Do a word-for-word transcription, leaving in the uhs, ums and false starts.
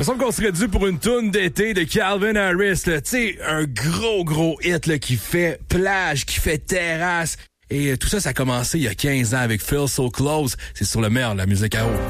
me semble qu'on serait dû pour une toune d'été de Calvin Harris. Tu sais, un gros, gros hit là, qui fait plage, qui fait terrasse. Et tout ça, ça a commencé il y a quinze ans avec Feel So Close. C'est sur le meilleur de la musique à eau.